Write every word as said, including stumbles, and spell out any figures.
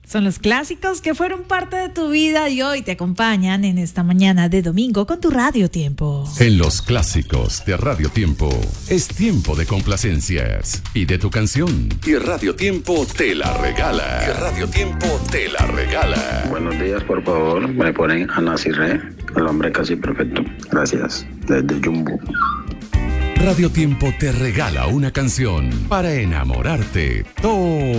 Son los clásicos que fueron parte de tu vida y hoy te acompañan en esta mañana de domingo con tu Radio Tiempo. En los clásicos de Radio Tiempo es tiempo de complacencias y de tu canción. Y Radio Tiempo te la regala. Y Radio Tiempo te la regala. Buenos días, por favor. Me ponen Ana Cirré, el hombre casi perfecto. Gracias. Desde Jumbo. Radio Tiempo te regala una canción para enamorarte todo